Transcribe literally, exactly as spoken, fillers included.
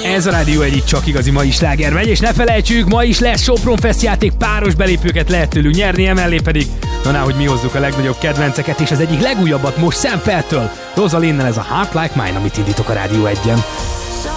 Ez a Rádió egy csak igazi mai sláger megy, és ne felejtsük, ma is lesz Sopron Fest játék, páros belépőket lehet tőlük nyerni, emellé pedig, na ná, hogy mi hozzuk a legnagyobb kedvenceket, és az egyik legújabbat most Sam Feltől, Rosalinnel, ez a Heart Like Mine, amit indítok a Rádió egyen.